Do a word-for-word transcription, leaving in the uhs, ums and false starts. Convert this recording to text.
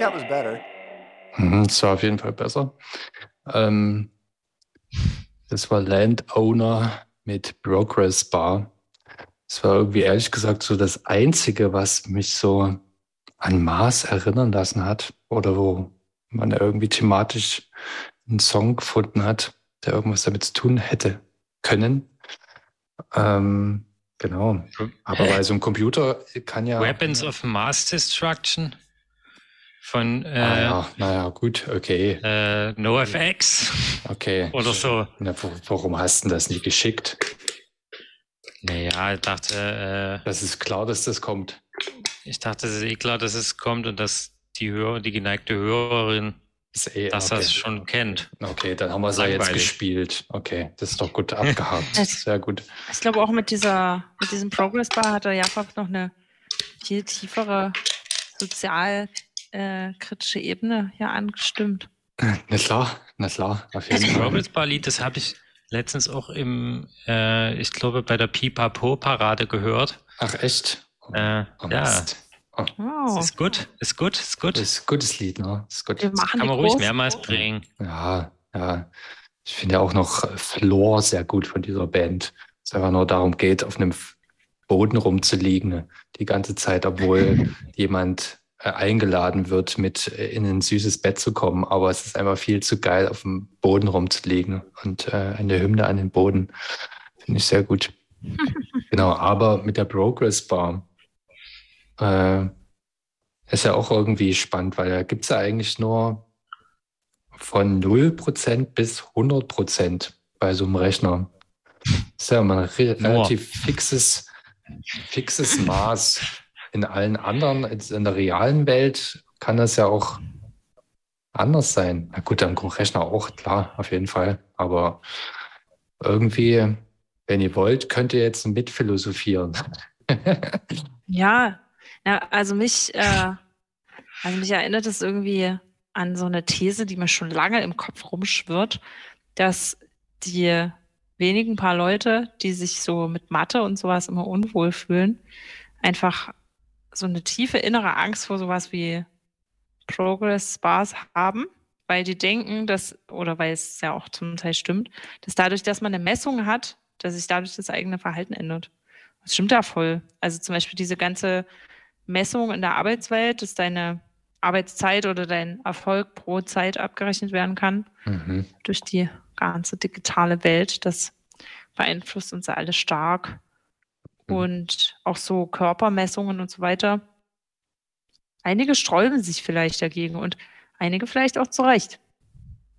that was better. Mhm, das war auf jeden Fall besser. Ähm, das war Landowner mit Progress Bar. Das war irgendwie ehrlich gesagt so das Einzige, was mich so an Mars erinnern lassen hat oder wo man irgendwie thematisch einen Song gefunden hat, der irgendwas damit zu tun hätte können. Ähm, genau. Aber bei so einem Computer kann ja... Weapons of Mass Destruction von äh, ah ja, naja, gut, okay. äh, NoFX Okay. oder so. Na, warum hast du das nicht geschickt? Naja, ich dachte... Äh, das ist klar, dass das kommt. Ich dachte, es ist eh klar, dass es kommt und dass die Hörer, die geneigte Hörerin ist eh, dass okay. das schon kennt. Okay, dann haben wir es ja jetzt gespielt. Okay, das ist doch gut abgehakt. Sehr gut. Ich glaube auch mit dieser, mit diesem Progress Bar hat der Jakob noch eine viel tiefere sozialkritische äh, Ebene hier angestimmt. Na klar, na klar. Auf jeden das Fall. Progress Bar Lied, das habe ich letztens auch im, äh, ich glaube, bei der Pipapo-Parade gehört. Ach echt? Oh, äh, oh, ja. Oh. Oh. Ist gut, ist gut, ist gut. Das ist ein gutes Lied, ne? Ist gut. Wir machen kann man ruhig mehrmals bringen. Ja, ja. Ich finde ja auch noch Floor sehr gut von dieser Band. Es einfach nur darum geht, auf einem Boden rumzuliegen, ne? Die ganze Zeit, obwohl jemand äh, eingeladen wird, mit äh, in ein süßes Bett zu kommen. Aber es ist einfach viel zu geil, auf dem Boden rumzuliegen. Und äh, eine Hymne an den Boden finde ich sehr gut. Genau, aber mit der Progress Bar Äh, ist ja auch irgendwie spannend, weil da gibt es ja eigentlich nur von null Prozent bis hundert Prozent bei so einem Rechner. Das ist ja mal ein re relativ fixes, fixes Maß. In allen anderen, in der realen Welt kann das ja auch anders sein. Na gut, am Rechner auch, klar, auf jeden Fall. Aber irgendwie, wenn ihr wollt, könnt ihr jetzt mitphilosophieren. Ja, ja, also mich, äh, also mich erinnert es irgendwie an so eine These, die mir schon lange im Kopf rumschwirrt, dass die wenigen paar Leute, die sich so mit Mathe und sowas immer unwohl fühlen, einfach so eine tiefe innere Angst vor sowas wie Progress Bars haben, weil die denken, dass, oder weil es ja auch zum Teil stimmt, dass dadurch, dass man eine Messung hat, dass sich dadurch das eigene Verhalten ändert. Das stimmt ja voll. Also zum Beispiel diese ganze Messung in der Arbeitswelt, dass deine Arbeitszeit oder dein Erfolg pro Zeit abgerechnet werden kann Mhm. durch die ganze digitale Welt. Das beeinflusst uns ja alle stark. Mhm. Und auch so Körpermessungen und so weiter. Einige sträuben sich vielleicht dagegen und einige vielleicht auch zu Recht.